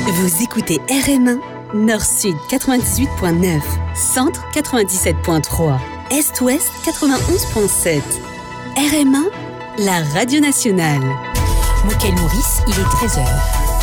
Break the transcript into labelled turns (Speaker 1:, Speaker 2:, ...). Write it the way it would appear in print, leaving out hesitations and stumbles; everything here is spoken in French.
Speaker 1: Vous écoutez RM1, Nord-Sud 98.9, Centre 97.3, Est-Ouest 91.7. RM1, la radio nationale.
Speaker 2: Moukel Maurice, il est 13h.